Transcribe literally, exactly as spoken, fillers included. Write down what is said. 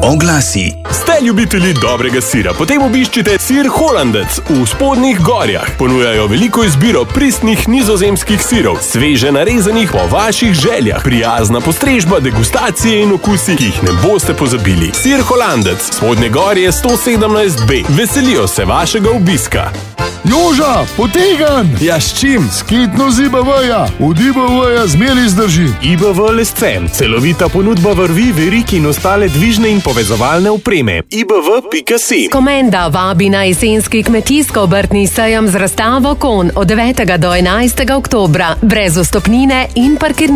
Oglasi. Ste ljubitelji dobrega sira, potem obiščite Sir Holandec v Spodnjih Gorjah. Ponujajo veliko izbiro pristnih nizozemskih sirov, sveže narezanih po vaših željah, prijazna postrežba, degustacije in okusi, ki jih ne boste pozabili. Sir Holandec, Spodnje Gorje sto sedemnajst B. Veselijo se vašega obiska. Joža, potegan! Ja, s čim? Skitno z I B V-ja. Od I B V-ja zmeri zdrži. I B V Lescen, celovita ponudba vrvi, verig in ostale dvižne in povezovalne opreme. I B V pika si. Komenda vabi na jesenski kmetijsko-obrtni sejem z razstavo konj od devetega do enajstega oktobra, brez vstopnine in parkirnine.